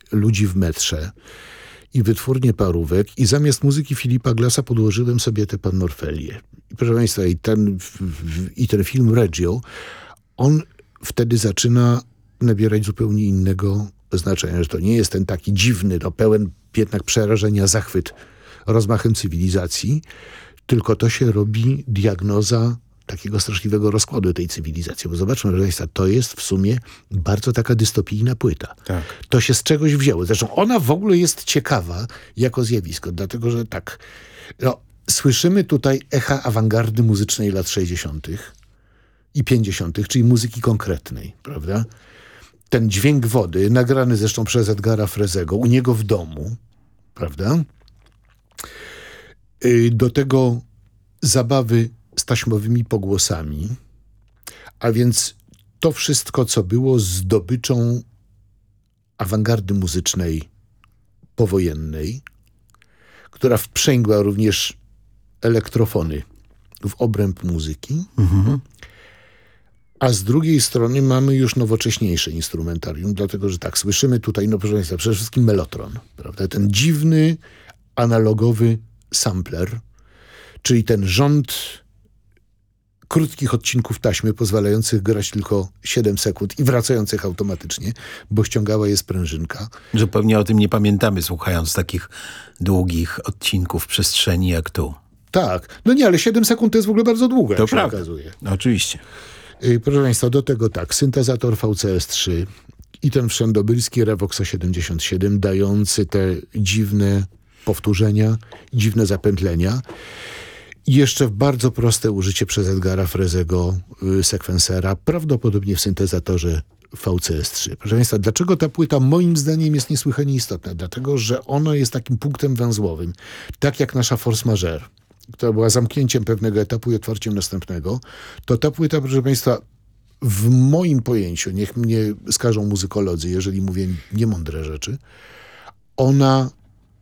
Ludzi w metrze i Wytwórnię Parówek i zamiast muzyki Filipa Glassa podłożyłem sobie te Pannorfelie. I proszę Państwa, i ten film Reggio, on wtedy zaczyna nabierać zupełnie innego znaczenia, że to nie jest ten taki dziwny, pełen jednak przerażenia zachwyt rozmachem cywilizacji, tylko to się robi diagnoza takiego straszliwego rozkładu tej cywilizacji. Bo zobaczmy, proszę Państwa, to jest w sumie bardzo taka dystopijna płyta. Tak. To się z czegoś wzięło. Zresztą ona w ogóle jest ciekawa jako zjawisko, dlatego że tak, słyszymy tutaj echa awangardy muzycznej lat 60. i 50., czyli muzyki konkretnej, prawda? Ten dźwięk wody, nagrany zresztą przez Edgara Fresego, u niego w domu, prawda? Do tego zabawy z taśmowymi pogłosami, a więc to wszystko, co było zdobyczą awangardy muzycznej powojennej, która wprzęgła również elektrofony w obręb muzyki, a z drugiej strony mamy już nowocześniejsze instrumentarium, dlatego że tak, słyszymy tutaj, proszę Państwa, przede wszystkim mellotron, prawda? Ten dziwny, analogowy sampler, czyli ten rząd krótkich odcinków taśmy pozwalających grać tylko 7 sekund i wracających automatycznie, bo ściągała je sprężynka. Zupełnie o tym nie pamiętamy, słuchając takich długich odcinków przestrzeni jak tu. Tak. Ale 7 sekund to jest w ogóle bardzo długo, to jak się prawda. okazuje. Oczywiście. Proszę Państwa, do tego tak, syntezator VCS-3 i ten wszędobylski Revoxa 77 dający te dziwne powtórzenia, dziwne zapętlenia. I jeszcze bardzo proste użycie przez Edgara Fresego sekwensera, prawdopodobnie w syntezatorze VCS-3. Proszę Państwa, dlaczego ta płyta moim zdaniem jest niesłychanie istotna? Dlatego, że ona jest takim punktem węzłowym, tak jak nasza Force Majeure, która była zamknięciem pewnego etapu i otwarciem następnego, to ta płyta, proszę Państwa, w moim pojęciu, niech mnie skażą muzykolodzy, jeżeli mówię niemądre rzeczy, ona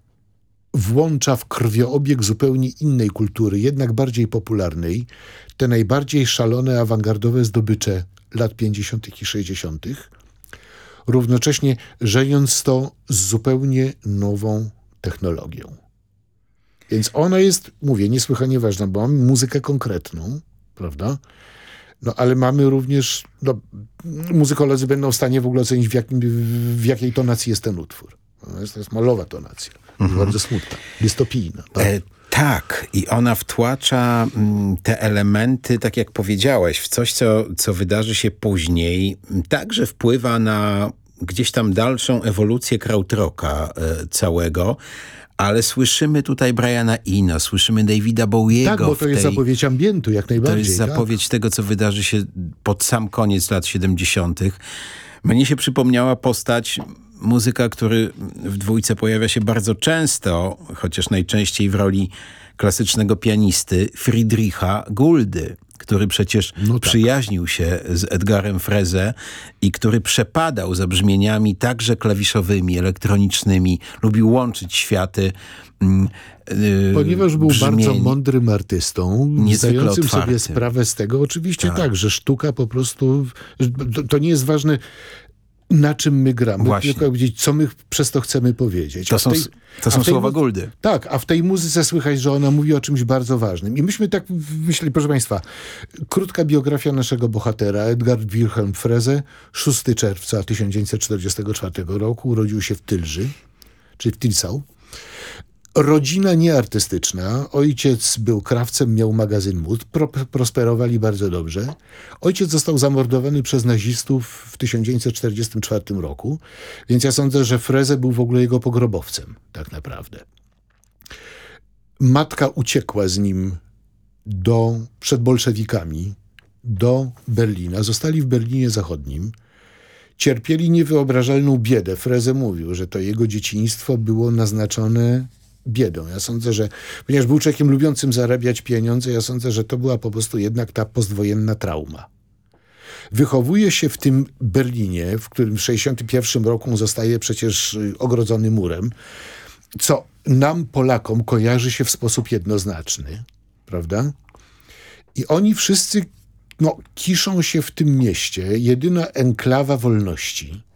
włącza w krwiobieg zupełnie innej kultury, jednak bardziej popularnej, te najbardziej szalone, awangardowe zdobycze lat 50. i 60., równocześnie żeniąc to z zupełnie nową technologią. Więc ona jest, mówię, niesłychanie ważna, bo mamy muzykę konkretną, prawda? Ale mamy również, muzykolodzy będą w stanie w ogóle ocenić, w jakiej tonacji jest ten utwór. To jest malowa tonacja. Bardzo smutna, dystopijna. Tak, i ona wtłacza te elementy, tak jak powiedziałeś, w coś, co wydarzy się później. Także wpływa na gdzieś tam dalszą ewolucję krautrocka całego. Ale słyszymy tutaj Briana Eno, słyszymy Davida Bowiego. Tak, bo to jest zapowiedź ambientu, jak najbardziej. To jest zapowiedź tego, co wydarzy się pod sam koniec lat 70. Mnie się przypomniała postać muzyka, który w dwójce pojawia się bardzo często, chociaż najczęściej w roli klasycznego pianisty, Friedricha Guldy, który przecież przyjaźnił się z Edgarem Frese i który przepadał za brzmieniami także klawiszowymi, elektronicznymi. Lubił łączyć światy. Ponieważ był bardzo mądrym artystą, zdającym otwarty sobie sprawę z tego, oczywiście tak, że sztuka po prostu, to nie jest ważne, na czym my gramy, tylko powiedzieć, co my przez to chcemy powiedzieć. To są słowa Guldy. Tak, a w tej muzyce słychać, że ona mówi o czymś bardzo ważnym. I myśmy tak myśleli, proszę Państwa, krótka biografia naszego bohatera, Edgar Wilhelm Frese, 6 czerwca 1944 roku, urodził się w Tylży, czyli w Tilsau. Rodzina nieartystyczna. Ojciec był krawcem, miał magazyn mód. Prosperowali bardzo dobrze. Ojciec został zamordowany przez nazistów w 1944 roku. Więc ja sądzę, że Frese był w ogóle jego pogrobowcem, tak naprawdę. Matka uciekła z nim przed bolszewikami do Berlina. Zostali w Berlinie Zachodnim. Cierpieli niewyobrażalną biedę. Frese mówił, że to jego dzieciństwo było naznaczone biedą. Ja sądzę, że ponieważ był człowiekiem lubiącym zarabiać pieniądze, ja sądzę, że to była po prostu jednak ta postwojenna trauma. Wychowuje się w tym Berlinie, w którym w 1961 roku zostaje przecież ogrodzony murem, co nam, Polakom, kojarzy się w sposób jednoznaczny, prawda? I oni wszyscy kiszą się w tym mieście, jedyna enklawa wolności.